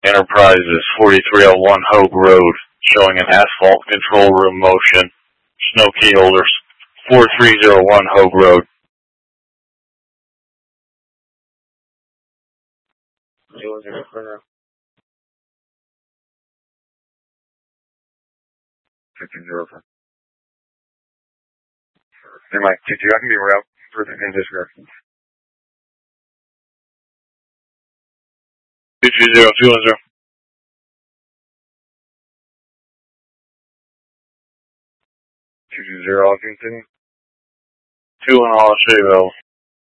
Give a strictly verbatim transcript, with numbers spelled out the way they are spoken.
Enterprises, forty-three oh one Hogue Road, showing an asphalt control room motion. Snow key holders, forty-three oh one Hogue Road. fifteen zero four. Hey Mike, T G, I can be route for the in this direction. two two zero two one zero. two two zero, I'll continue. two one all, Shayville.